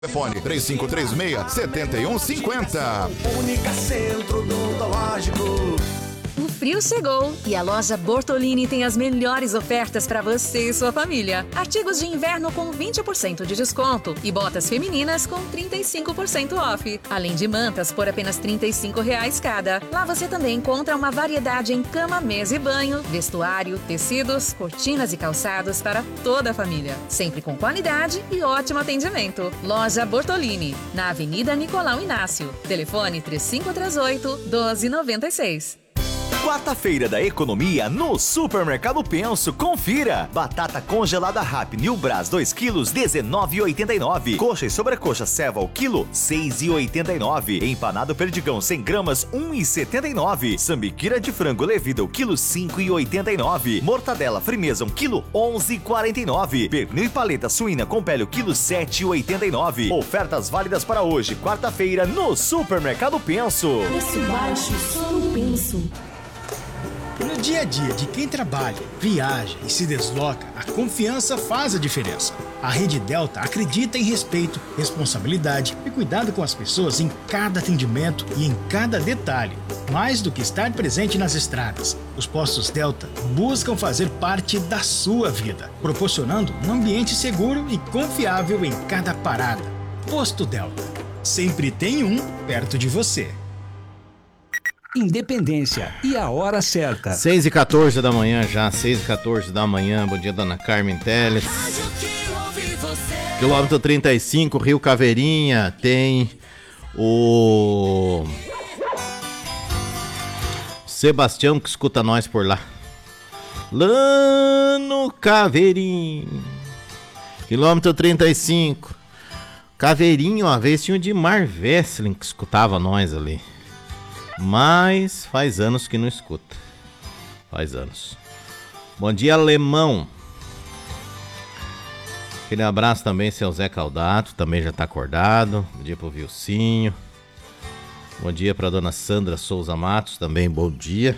Telefone 3536-7150. Única Centro Odontológico. O frio chegou e a loja Bortolini tem as melhores ofertas para você e sua família. Artigos de inverno com 20% de desconto e botas femininas com 35% off. Além de mantas por apenas R$ 35 cada. Lá você também encontra uma variedade em cama, mesa e banho, vestuário, tecidos, cortinas e calçados para toda a família. Sempre com qualidade e ótimo atendimento. Loja Bortolini, na Avenida Nicolau Inácio. Telefone 3538-1296. Quarta-feira da economia no Supermercado Penso. Confira. Batata congelada Rap New Brás 2 quilos, R$19,89. Coxa e sobrecoxa Seva ao quilo, R$6,89. Empanado Perdigão 100 gramas, R$1,79. Sambiquira de frango Levida o quilo, R$5,89. Mortadela Frimeza 1 quilo, R$11,49. Pernil e paleta suína com pele o quilo, R$7,89. Ofertas válidas para hoje, quarta-feira, no Supermercado Penso. Preço baixo só no Penso. No dia a dia de quem trabalha, viaja e se desloca, a confiança faz a diferença. A Rede Delta acredita em respeito, responsabilidade e cuidado com as pessoas em cada atendimento e em cada detalhe. Mais do que estar presente nas estradas, os postos Delta buscam fazer parte da sua vida, proporcionando um ambiente seguro e confiável em cada parada. Posto Delta. Sempre tem um perto de você. Independência e a hora certa. 6h14 da manhã já, 6h14 da manhã. Bom dia, dona Carmen Teles. Quilômetro 35, Rio Caveirinha, tem o Sebastião que escuta nós por lá. Lá no Caveirinho. Quilômetro 35. Caveirinho, uma vez tinha o de Mar Wessling que escutava nós ali. Mas faz anos que não escuta. Faz anos. Bom dia, Alemão. Aquele abraço também, seu Zé Caldato. Também já tá acordado. Bom dia pro Vilcinho. Bom dia pra dona Sandra Souza Matos. Também bom dia.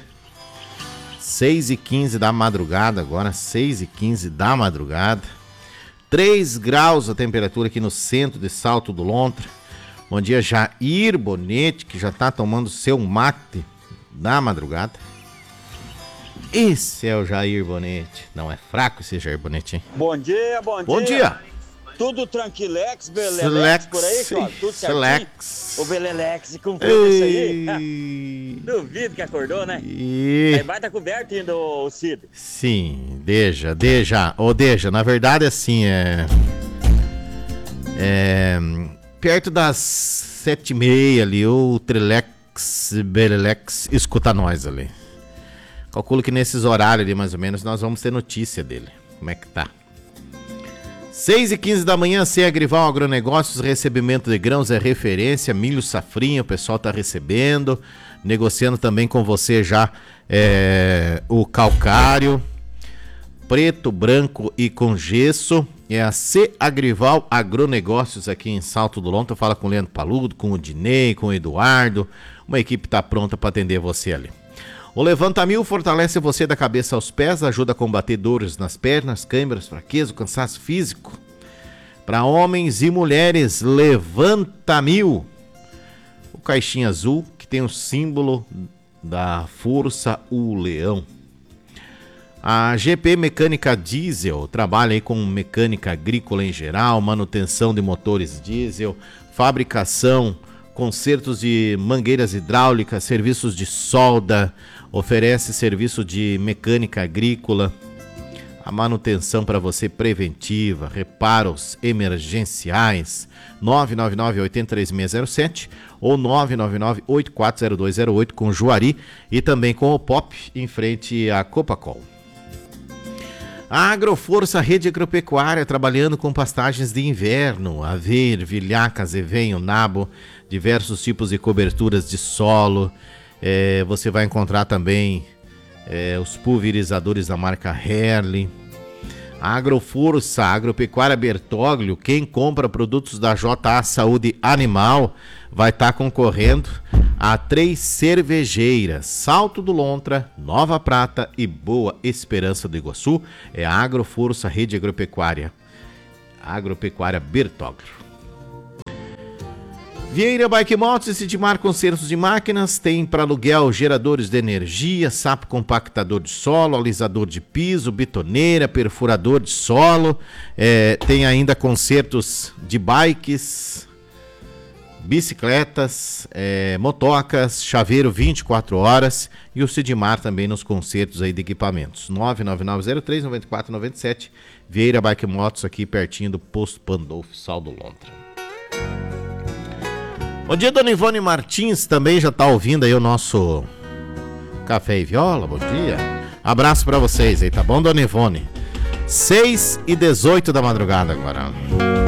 6h15 da madrugada agora. 6h15 da madrugada. 3 graus a temperatura aqui no centro de Salto do Lontra. Bom dia, Jair Bonete, que já tá tomando seu mate na madrugada. Esse é o Jair Bonete. Não é fraco esse Jair Bonete, hein? Bom dia, bom dia. Bom dia. Tudo tranquilex, belelex por aí, Cláudio? Tudo certinho? Selex. O belelex cumpriu isso aí. Duvido que acordou, né? Aí vai estar coberto ainda, o Cid. Sim, Deja. Ô, Deja, na verdade, assim, perto das 7h30 ali, o Trilex, Belelex, escuta nós ali. Calculo que nesses horários ali, mais ou menos, nós vamos ter notícia dele. Como é que tá? 6h15 da manhã, Agrival Agronegócios, recebimento de grãos é referência, milho safrinha, o pessoal tá recebendo, negociando também com você já o calcário, preto, branco e com gesso. É a Agrival Agronegócios aqui em Salto do Lontra. Fala com o Leandro Paludo, com o Dinei, com o Eduardo. Uma equipe está pronta para atender você ali. O Levanta Mil fortalece você da cabeça aos pés, ajuda a combater dores nas pernas, câimbras, fraqueza, cansaço físico. Para homens e mulheres, Levanta Mil. O caixinha azul que tem o símbolo da força, o leão. A GP Mecânica Diesel trabalha aí com mecânica agrícola em geral, manutenção de motores diesel, fabricação, consertos de mangueiras hidráulicas, serviços de solda, oferece serviço de mecânica agrícola, a manutenção para você preventiva, reparos emergenciais, 999-803607 ou 999-840208 com Juari e também com o Pop em frente à Copacol. A Agroforça Rede Agropecuária trabalhando com pastagens de inverno, aveia, vilhaca, zevenho, nabo, diversos tipos de coberturas de solo. Você vai encontrar também os pulverizadores da marca Herle. A Agroforça Agropecuária Bertoglio, quem compra produtos da JA Saúde Animal vai estar concorrendo a 3 cervejeiras, Salto do Lontra, Nova Prata e Boa Esperança do Iguaçu. É a Agroforça Rede Agropecuária Bertoglio. Vieira Bike Motos e Sidmar Concertos de Máquinas tem para aluguel geradores de energia, sapo compactador de solo, alisador de piso, betoneira, perfurador de solo, tem ainda concertos de bikes, bicicletas, motocas, chaveiro 24 horas e o Sidmar também nos concertos aí de equipamentos. 99903-9497, Vieira Bike Motos aqui pertinho do Posto Pandolfo, Saldo Lontra. Bom dia, dona Ivone Martins, também já tá ouvindo aí o nosso Café e Viola, bom dia. Abraço pra vocês aí, tá bom, dona Ivone? 6h18 da madrugada agora.